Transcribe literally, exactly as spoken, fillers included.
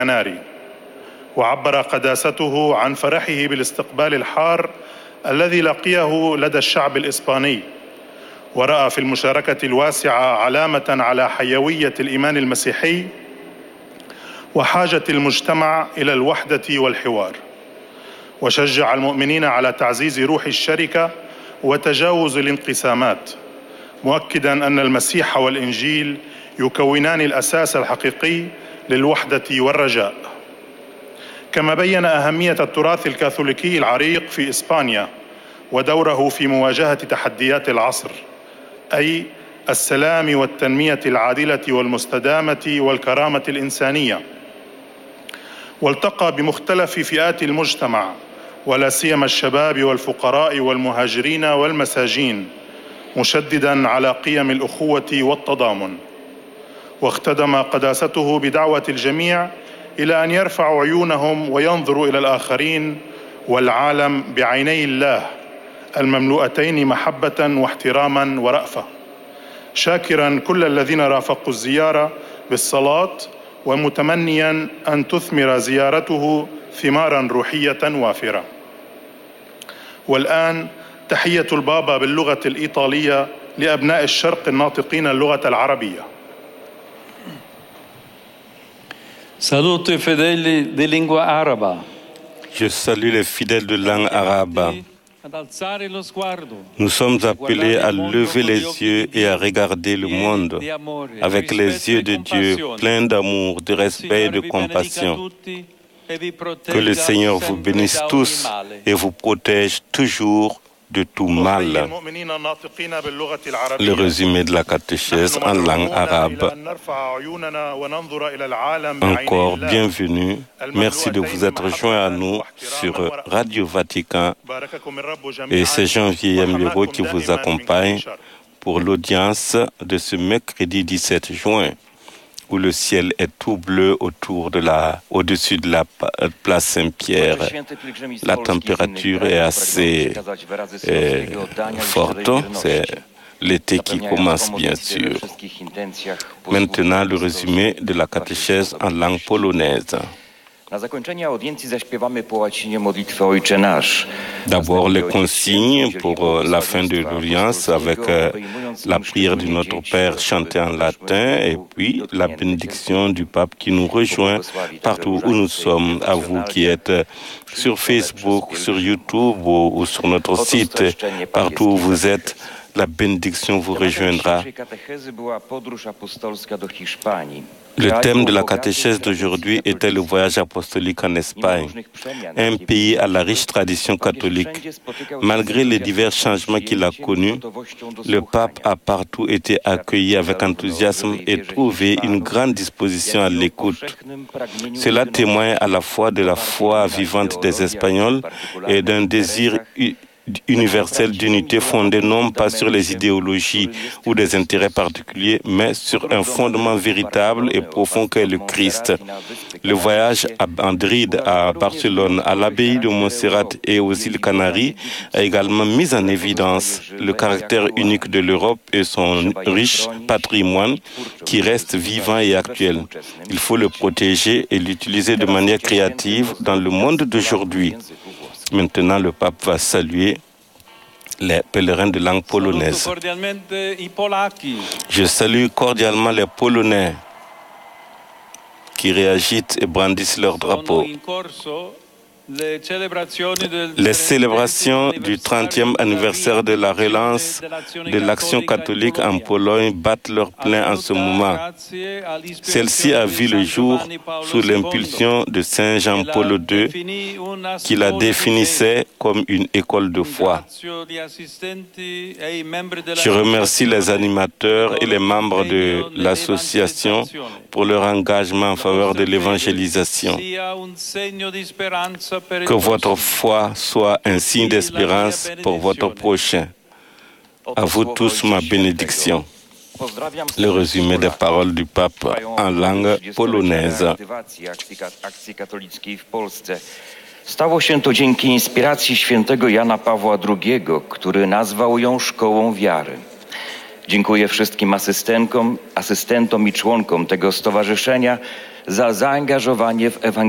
الكناري، وعبر قداسته عن فرحه بالاستقبال الحار الذي لقيه لدى الشعب الإسباني، ورأى في المشاركة الواسعة علامة على حيوية الإيمان المسيحي وحاجة المجتمع إلى الوحدة والحوار، وشجع المؤمنين على تعزيز روح الشركة وتجاوز الانقسامات، مؤكداً أن المسيح والإنجيل يكونان الأساس الحقيقي للوحدة والرجاء. كما بين أهمية التراث الكاثوليكي العريق في إسبانيا ودوره في مواجهة تحديات العصر، أي السلام والتنمية العادلة والمستدامة والكرامة الإنسانية، والتقى بمختلف فئات المجتمع ولا سيما الشباب والفقراء والمهاجرين والمساجين، مشدداً على قيم الأخوة والتضامن. واختدم قداسته بدعوة الجميع إلى أن يرفعوا عيونهم وينظروا إلى الآخرين والعالم بعيني الله المملوءتين محبة واحتراما ورأفة، شاكرا كل الذين رافقوا الزيارة بالصلاة ومتمنيا أن تثمر زيارته ثمارا روحية وافرة. والآن تحية البابا باللغة الإيطالية لأبناء الشرق الناطقين اللغة العربية. Saluto i fedeli di lingua araba. Je salue les fidèles de langue arabe. Nous sommes appelés à lever les yeux et à regarder le monde avec les yeux de Dieu, pleins d'amour, de respect et de compassion. Que le Seigneur vous bénisse tous et vous protège toujours de tout mal. Le résumé de la catéchèse en langue arabe. Encore bienvenue. Merci de vous être joints à nous sur Radio Vatican. Et c'est Jean-Vier Yamlero qui vous accompagne pour l'audience de ce mercredi dix-sept juin, où le ciel est tout bleu autour de la, au-dessus de la place Saint-Pierre. La température est assez euh, forte, c'est l'été qui commence bien sûr. Maintenant, le résumé de la catéchèse en langue polonaise. D'abord, les consignes pour la fin de l'audience avec la prière de notre Père chantée en latin et puis la bénédiction du pape qui nous rejoint partout où nous sommes. À vous qui êtes sur Facebook, sur YouTube ou, ou sur notre site, partout où vous êtes, la bénédiction vous rejoindra. Le thème de la catéchèse d'aujourd'hui était le voyage apostolique en Espagne, un pays à la riche tradition catholique. Malgré les divers changements qu'il a connus, le pape a partout été accueilli avec enthousiasme et trouvé une grande disposition à l'écoute. Cela témoigne à la fois de la foi vivante des Espagnols et d'un désir universelle d'unité fondée non pas sur les idéologies ou des intérêts particuliers, mais sur un fondement véritable et profond qu'est le Christ. Le voyage à Madrid, à Barcelone, à l'abbaye de Montserrat et aux îles Canaries a également mis en évidence le caractère unique de l'Europe et son riche patrimoine qui reste vivant et actuel. Il faut le protéger et l'utiliser de manière créative dans le monde d'aujourd'hui. Maintenant, le pape va saluer les pèlerins de langue polonaise. Je salue cordialement les Polonais qui réagitent et brandissent leur drapeau. Les célébrations du trentième anniversaire de la relance de l'action catholique en Pologne battent leur plein en ce moment. Celle-ci a vu le jour sous l'impulsion de Saint Jean-Paul deux, qui la définissait comme une école de foi. Je remercie les animateurs et les membres de l'association pour leur engagement en faveur de l'évangélisation. Que votre foi soit un signe d'espérance pour votre prochain. À vous tous ma bénédiction. Le résumé des paroles du pape en langue polonaise. Stało się to dzięki inspiracji świętego Jana Pawła drugiego, który nazwał ją szkołą wiary. Dziękuję wszystkim asystentkom, asystentom i członkom tego stowarzyszenia za zaangażowanie w ewangelię.